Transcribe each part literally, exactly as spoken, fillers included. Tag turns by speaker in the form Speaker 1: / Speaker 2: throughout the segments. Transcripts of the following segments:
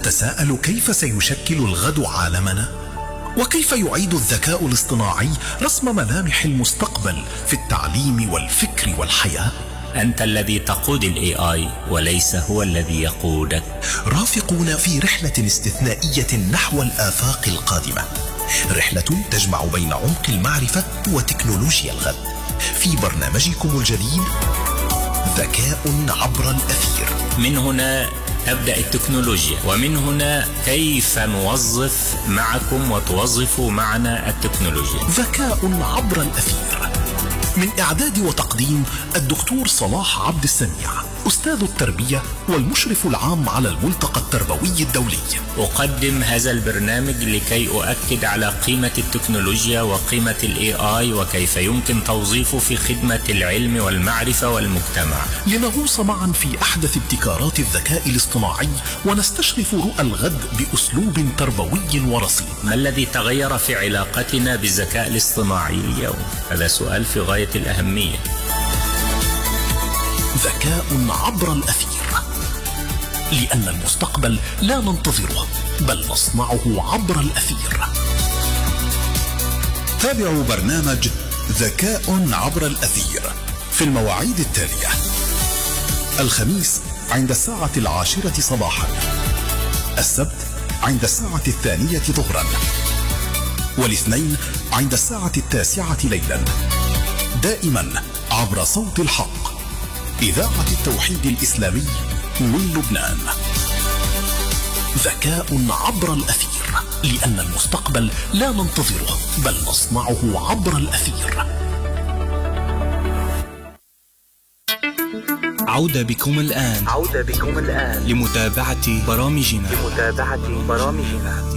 Speaker 1: تتساءل كيف سيشكل الغد عالمنا؟ وكيف يعيد الذكاء الاصطناعي رسم ملامح المستقبل في التعليم والفكر والحياة؟
Speaker 2: أنت الذي تقود ال إيه آي وليس هو الذي يقودك.
Speaker 1: رافقونا في رحلة استثنائية نحو الآفاق القادمة، رحلة تجمع بين عمق المعرفة وتكنولوجيا الغد، في برنامجكم الجديد ذكاء عبر الأثير.
Speaker 2: من هنا تبدأ التكنولوجيا، ومن هنا كيف نوظف معكم وتوظفوا معنا التكنولوجيا.
Speaker 1: ذكاء عبر الأثير، من إعداد وتقديم الدكتور صلاح عبد السميع، أستاذ التربية والمشرف العام على الملتقى التربوي الدولي.
Speaker 2: أقدم هذا البرنامج لكي أؤكد على قيمة التكنولوجيا وقيمة ال إيه آي وكيف يمكن توظيفه في خدمة العلم والمعرفة والمجتمع،
Speaker 1: لنغوص معا في أحدث ابتكارات الذكاء الاصطناعي ونستشرف رؤى الغد بأسلوب تربوي ورصين.
Speaker 2: ما الذي تغير في علاقتنا بالذكاء الاصطناعي اليوم؟ هذا سؤال في غاية الأهمية.
Speaker 1: ذكاء عبر الأثير، لأن المستقبل لا ننتظره بل نصنعه عبر الأثير.
Speaker 3: تابعوا برنامج ذكاء عبر الأثير في المواعيد التالية: الخميس عند الساعة العاشرة صباحا، السبت عند الساعة الثانية ظهرا، والاثنين عند الساعة التاسعة ليلا، دائما عبر صوت الحق، إذاعة التوحيد الإسلامي من لبنان. ذكاء عبر الأثير، لأن المستقبل لا ننتظره بل نصنعه عبر الأثير.
Speaker 4: عودة بكم الآن
Speaker 5: عودة بكم الآن
Speaker 4: لمتابعة برامجنا
Speaker 5: لمتابعة برامجنا.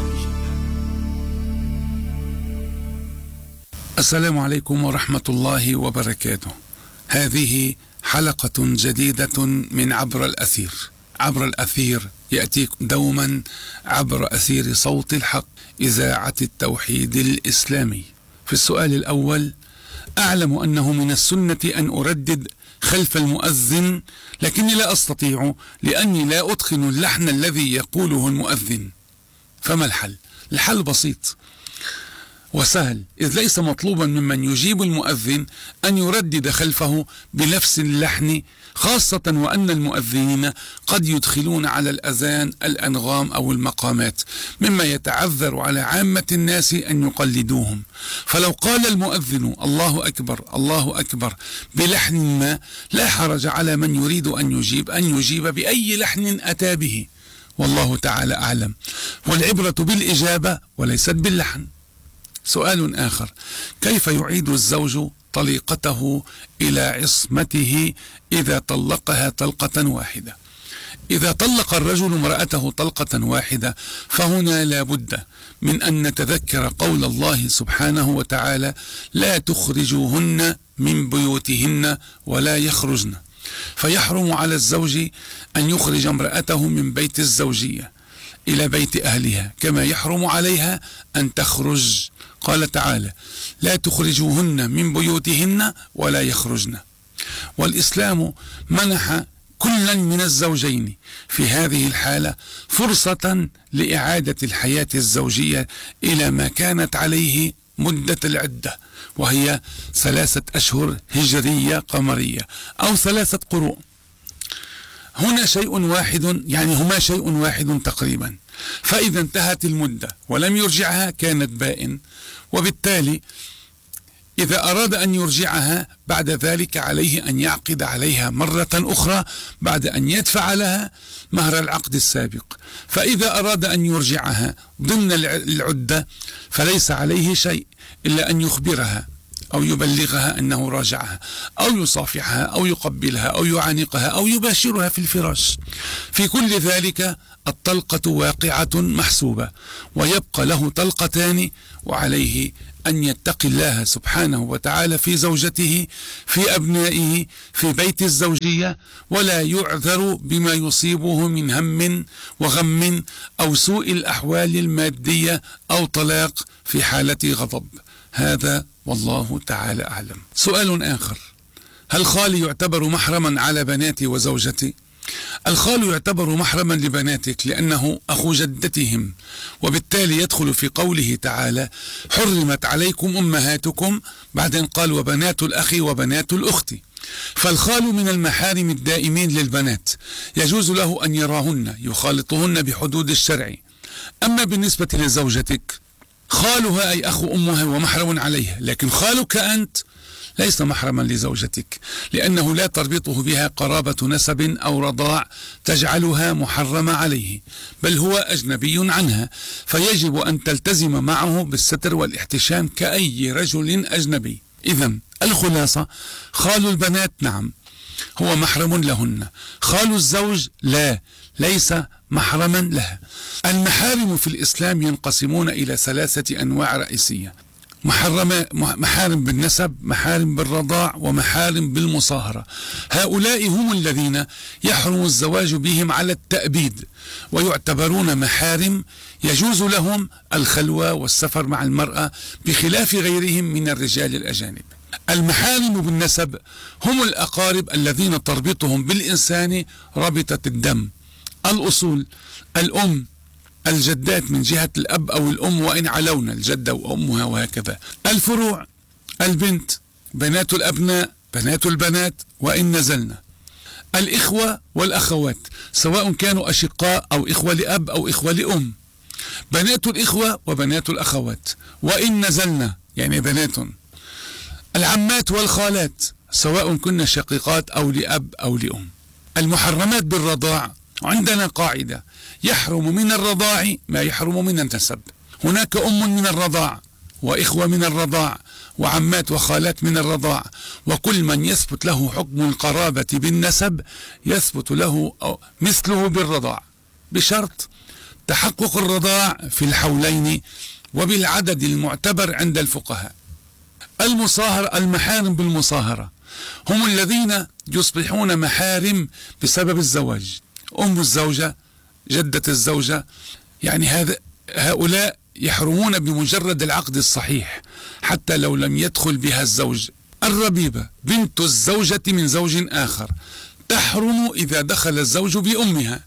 Speaker 6: السلام عليكم ورحمة الله وبركاته. هذه حلقة جديدة من عبر الأثير. عبر الأثير يأتيكم دوما عبر أثير صوت الحق، إذاعة التوحيد الإسلامي. في السؤال الأول: أعلم أنه من السنة أن أردد خلف المؤذن، لكني لا أستطيع لأني لا أتقن اللحن الذي يقوله المؤذن، فما الحل؟ الحل بسيط وسهل، إذ ليس مطلوبا ممن يجيب المؤذن أن يردد خلفه بنفس اللحن، خاصة وأن المؤذنين قد يدخلون على الأذان الأنغام أو المقامات، مما يتعذر على عامة الناس أن يقلدوهم. فلو قال المؤذن الله أكبر الله أكبر بلحن ما، لا حرج على من يريد أن يجيب أن يجيب بأي لحن أتى به، والله تعالى أعلم، والعبرة بالإجابة وليست باللحن. سؤال آخر: كيف يعيد الزوج طليقته إلى عصمته إذا طلقها طلقة واحدة؟ إذا طلق الرجل امرأته طلقة واحدة فهنا لا بد من أن نتذكر قول الله سبحانه وتعالى: لا تخرجوهن من بيوتهن ولا يخرجن. فيحرم على الزوج أن يخرج امرأته من بيت الزوجية إلى بيت أهلها، كما يحرم عليها أن تخرج. قال تعالى: لا تخرجوهن من بيوتهن ولا يخرجن. والإسلام منح كلا من الزوجين في هذه الحالة فرصة لإعادة الحياة الزوجية إلى ما كانت عليه مدة العدة، وهي ثلاثة أشهر هجرية قمرية أو ثلاثة قروء. هنا شيء واحد، يعني هما شيء واحد تقريبا. فإذا انتهت المدة ولم يرجعها كانت بائن، وبالتالي إذا أراد أن يرجعها بعد ذلك عليه أن يعقد عليها مرة أخرى بعد أن يدفع لها مهر العقد السابق. فإذا أراد أن يرجعها ضمن العدة فليس عليه شيء إلا أن يخبرها أو يبلغها أنه راجعها، أو يصافحها أو يقبلها أو يعانقها أو يباشرها في الفراش. في كل ذلك الطلقة واقعة محسوبة، ويبقى له طلقتان، وعليه أن يتقي الله سبحانه وتعالى في زوجته، في أبنائه، في بيت الزوجية، ولا يعذر بما يصيبه من هم وغم أو سوء الأحوال المادية أو طلاق في حالة غضب. هذا والله تعالى أعلم. سؤال آخر: هل خالي يعتبر محرما على بناتي وزوجتي؟ الخال يعتبر محرما لبناتك لأنه أخو جدتهم، وبالتالي يدخل في قوله تعالى حرمت عليكم أمهاتكم، بعدين قال وبنات الأخ وبنات الأخت. فالخال من المحارم الدائمين للبنات، يجوز له أن يراهن يخالطهن بحدود الشرع. أما بالنسبة لزوجتك خالها أي أخو أمها ومحرم عليها، لكن خالك أنت ليس محرما لزوجتك، لأنه لا تربطه بها قرابة نسب أو رضاع تجعلها محرمة عليه، بل هو أجنبي عنها، فيجب أن تلتزم معه بالستر والاحتشام كأي رجل أجنبي. إذن الخلاصة خال البنات نعم هو محرم لهن، خال الزوج لا، ليس محرما لها. المحارم في الإسلام ينقسمون إلى ثلاثة أنواع رئيسية: محرم محارم بالنسب، محارم بالرضاع، ومحارم بالمصاهرة. هؤلاء هم الذين يحرم الزواج بهم على التأبيد، ويعتبرون محارم يجوز لهم الخلوة والسفر مع المرأة بخلاف غيرهم من الرجال الأجانب. المحارم بالنسب هم الأقارب الذين تربطهم بالإنسان رابطة الدم، الأصول، الأم، الجدات من جهة الأب أو الأم وإن علونا، الجدة وأمها وهكذا. الفروع، البنت، بنات الأبناء، بنات البنات وإن نزلنا. الإخوة والأخوات سواء كانوا أشقاء أو إخوة لأب أو إخوة لأم. بنات الإخوة وبنات الأخوات وإن نزلنا يعني بنات. العمات والخالات سواء كنا شقيقات أو لأب أو لأم. المحرمات بالرضاع عندنا قاعدة: يحرم من الرضاع ما يحرم من النسب. هناك أم من الرضاع وإخوة من الرضاع وعمات وخالات من الرضاع، وكل من يثبت له حكم القرابة بالنسب يثبت له مثله بالرضاع، بشرط تحقق الرضاع في الحولين وبالعدد المعتبر عند الفقهاء. المصاهرة، المحارم بالمصاهرة هم الذين يصبحون محارم بسبب الزواج: أم الزوجة، جدة الزوجة، يعني هذا هؤلاء يحرمون بمجرد العقد الصحيح حتى لو لم يدخل بها الزوج. الربيبة بنت الزوجة من زوج آخر تحرم إذا دخل الزوج بأمها.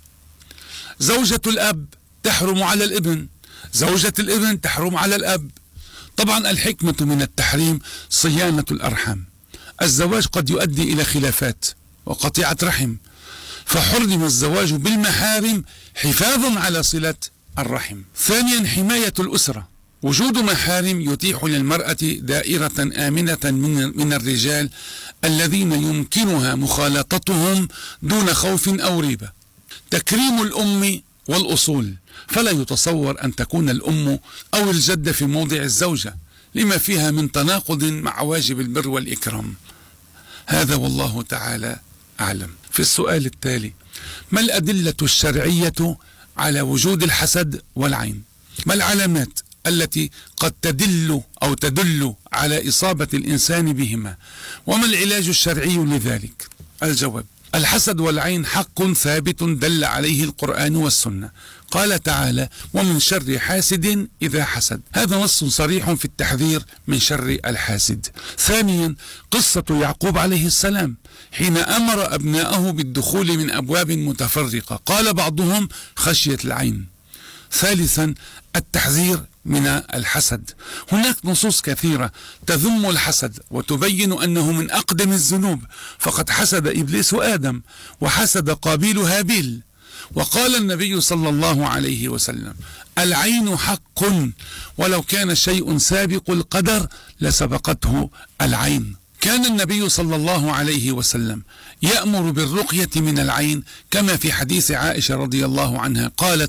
Speaker 6: زوجة الأب تحرم على الابن، زوجة الابن تحرم على الأب. طبعا الحكمة من التحريم صيانة الأرحام. الزواج قد يؤدي إلى خلافات وقطيعة رحم، فحرم الزواج بالمحارم حفاظا على صلة الرحم. ثانيا حماية الأسرة، وجود محارم يتيح للمرأة دائرة آمنة من, من الرجال الذين يمكنها مخالطتهم دون خوف أو ريبة. تكريم الأم والأصول، فلا يتصور أن تكون الأم أو الجدة في موضع الزوجة لما فيها من تناقض مع واجب البر والإكرام. هذا والله تعالى أعلم. في السؤال التالي: ما الأدلة الشرعية على وجود الحسد والعين؟ ما العلامات التي قد تدل أو تدل على إصابة الإنسان بهما؟ وما العلاج الشرعي لذلك؟ الجواب: الحسد والعين حق ثابت دل عليه القرآن والسنة. قال تعالى: ومن شر حاسد إذا حسد. هذا نص صريح في التحذير من شر الحاسد. ثانيا قصة يعقوب عليه السلام حين أمر أبناءه بالدخول من أبواب متفرقة، قال بعضهم خشية العين. ثالثا التحذير من الحسد. هناك نصوص كثيرة تذم الحسد وتبين أنه من أقدم الذنوب، فقد حسد إبليس آدم وحسد قابيل هابيل. وقال النبي صلى الله عليه وسلم: العين حق، ولو كان شيء سابق القدر لسبقته العين. كان النبي صلى الله عليه وسلم يأمر بالرقية من العين كما في حديث عائشة رضي الله عنها قالت: